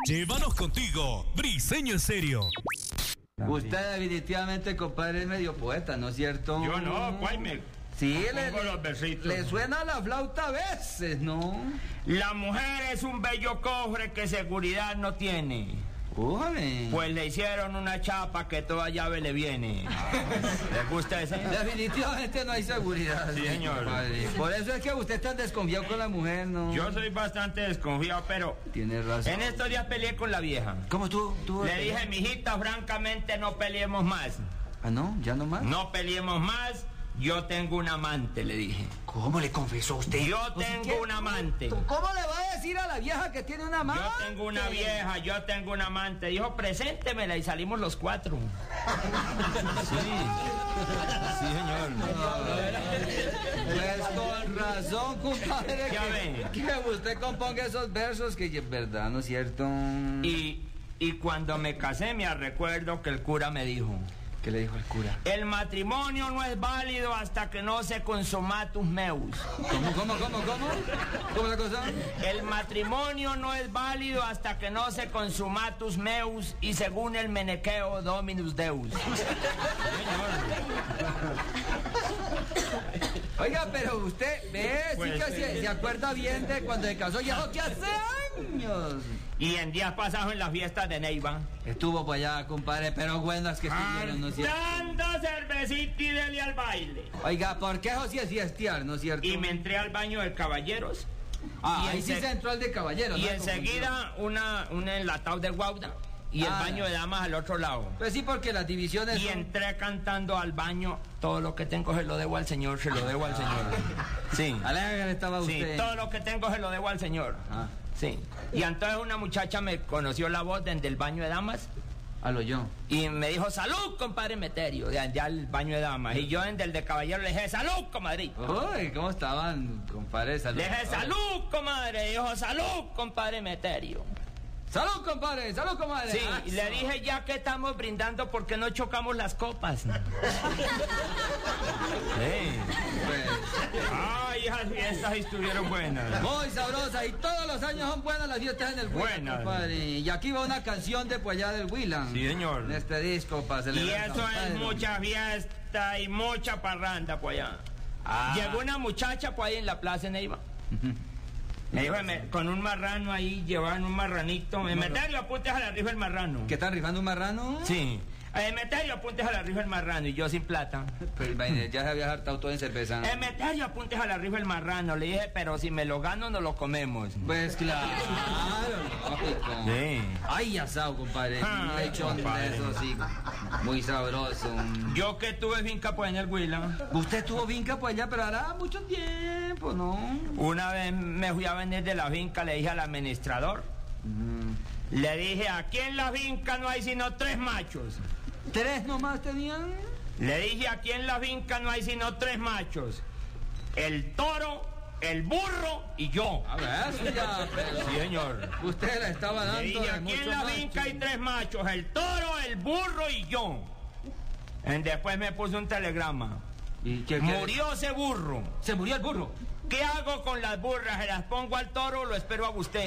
Llévanos contigo, Briseño en serio. Usted definitivamente, compadre, es medio poeta, ¿no es cierto? Yo no, Guaymer. Sí, Los versitos. le suena la flauta a veces, ¿no? La mujer es un bello cofre que seguridad no tiene. ¡Órale! Pues le hicieron una chapa que toda llave le viene. ¿Le gusta ese? Definitivamente no hay seguridad. Sí, señor. Compadre. Por eso es que usted está desconfiado con la mujer, ¿no? Yo soy bastante desconfiado, pero Tiene razón. en estos días peleé con la vieja. ¿Cómo tú? Le dije, mijita, francamente no peleemos más. Ah, ¿no? ¿Ya no más? No peleemos más. Yo tengo un amante, le dije. ¿Cómo le confesó usted? Yo tengo un amante. ¿Cómo le va a decir a la vieja que tiene un amante? Yo tengo una vieja, yo tengo un amante. Dijo, preséntemela, y salimos los 4. Sí, señor. Pues con razón, compadre. Ya ven. Que usted componga esos versos que es verdad, ¿no es cierto? Y cuando me casé me recuerdo que el cura me dijo: ¿Qué le dijo el cura? el matrimonio no es válido hasta que no se consumatus meus. ¿Cómo? ¿Cómo la cosa? El matrimonio no es válido hasta que no se consumatus meus y según el menequeo Dominus Deus. Oiga, pero usted ve, Pues, sí que se acuerda bien de cuando se casó, ya que hace años. Y en días pasados en las fiestas de Neiva, Estuvo por allá, compadre, pero buenas que estuvieron, ¿no es cierto? dando cervecita y dele al baile. Oiga, ¿por qué eso sí es fiestear, no es cierto? Y me entré al baño de caballeros. Ah, y ahí sí ense- se entró el de caballeros. Y ¿no? enseguida un enlatado de guauda y el Ah. baño de damas al otro lado. Pues sí, porque las divisiones Y son... entré cantando al baño, todo lo que tengo se lo debo al Señor, se lo debo al Señor. Sí. Alegre estaba Sí, usted. todo lo que tengo se lo debo al Señor. Ah, Sí. Y entonces una muchacha me conoció la voz desde el baño de damas a lo yo. y me dijo, salud, compadre Meterio, de allá al baño de damas. Y yo desde el de caballero le dije, salud, comadre. Uy, ¿cómo estaban, compadre? Salud. Le dije, salud, comadre. Dijo, salud, compadre Meterio. ¡Salud, compadre! ¡Salud, comadre! Sí, Ah, y le dije, ya que estamos brindando, ¿por qué no chocamos las copas? Sí. pues, Ay, esas fiestas estuvieron buenas. muy sabrosa, y todos los años son buenas las fiestas en el Huila, Buenas. compadre. Y aquí va una canción de pues allá del Huila. Sí, señor. De este disco para Y celebrar eso San es Pedro. mucha fiesta y mucha parranda por allá. Ah. Llegó una muchacha por ahí en la plaza de Neiva. Me dijo, con un marrano ahí, llevaban un marranito. Me meterlo, apuntes a la rifa el marrano. ¿Qué están rifando un marrano? Sí. Meterio, apuntes a la rifa el marrano y yo sin plata. Pues imagínate, ya se había hartado todo en cerveza. Meterio, apuntes a la rifa el marrano. Le dije, pero si me lo gano, no lo comemos. Pues claro, lógico. Sí. Ay, asado, compadre. Ay, Un lechón de compadre. eso, sí. Muy sabroso. Yo que tuve finca pues en el Huila. Usted tuvo finca pues allá, pero hará mucho tiempo, ¿no? Una vez me fui a vender de la finca, le dije al administrador. Le dije, aquí en la finca no hay sino 3 machos. ¿3 nomás tenían? Le dije, aquí en la finca no hay sino 3 machos. El toro, el burro y yo. A ver, eso ya, pero... Sí, señor. Usted la estaba dando Le dije, de aquí en mucho la macho. finca hay 3 machos, el toro, el burro y yo. Después me puso un telegrama. ¿Y qué? Murió ese burro. Se murió el burro. ¿Qué hago con las burras? ¿Se las pongo al toro o lo espero a usted?